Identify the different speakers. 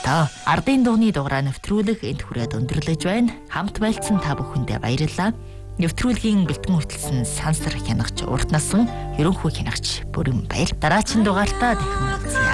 Speaker 1: сонирхолтой. Ардын дууны дугаараа нэвтрүүлэг энд хүрээд өндөрлөж байна. Хамт байлцсан та бүхэндээ баярлалаа. Нэвтрүүлгийн бэлтгэн хүртэлсэн сансар хянагч урт насан ерөнхий хянагч Бүрэн Баяр дараагийн дугаартаа дахин уулзъя.